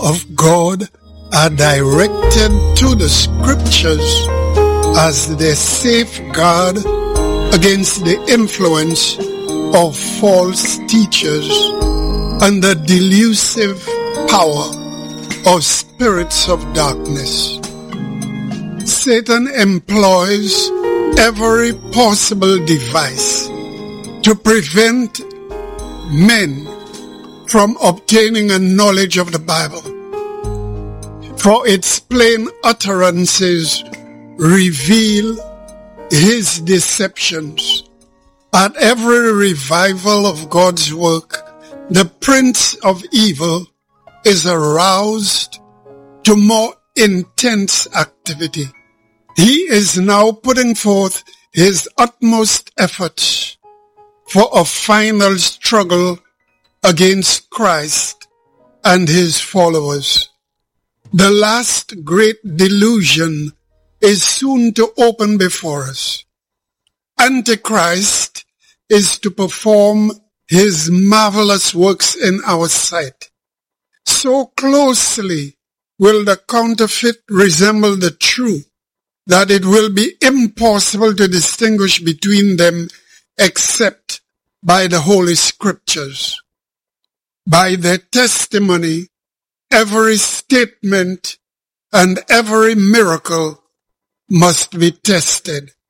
of God are directed to the scriptures as their safeguard against the influence of false teachers and the delusive power of spirits of darkness. Satan employs every possible device to prevent men from obtaining a knowledge of the Bible, for its plain utterances reveal his deceptions. At every revival of God's work, the prince of evil is aroused to more intense activity. He is now putting forth his utmost efforts for a final struggle against Christ and his followers. The last great delusion is soon to open before us. Antichrist is to perform his marvelous works in our sight. So closely will the counterfeit resemble the true that it will be impossible to distinguish between them except by the Holy Scriptures. By their testimony, every statement and every miracle must be tested.